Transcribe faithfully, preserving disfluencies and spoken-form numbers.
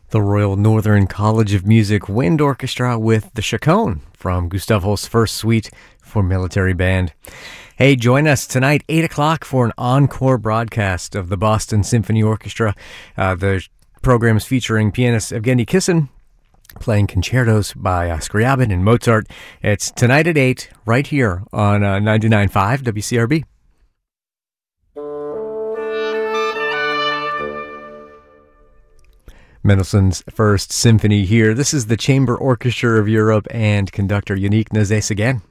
The Royal Northern College of Music Wind Orchestra with the Chaconne from Gustav Holst's First Suite for Military Band. Hey, join us tonight, eight o'clock, for an encore broadcast of the Boston Symphony Orchestra. Uh, the program is featuring pianist Evgeny Kissin, playing concertos by uh, Scriabin and Mozart. It's tonight at eight, right here on uh, ninety-nine point five W C R B. Mendelssohn's First Symphony here. This is the Chamber Orchestra of Europe and conductor Yannick Nézet-Séguin.